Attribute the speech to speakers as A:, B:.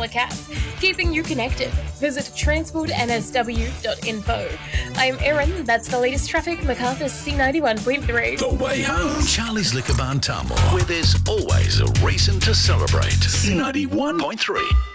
A: Solar Cap, keeping you connected. Visit transportnsw.info. I'm Erin, that's the latest traffic, Macarthur C91.3.
B: The way home. Charlie's Liquor Barn Tamworth, where there's always a reason to celebrate. C91.3.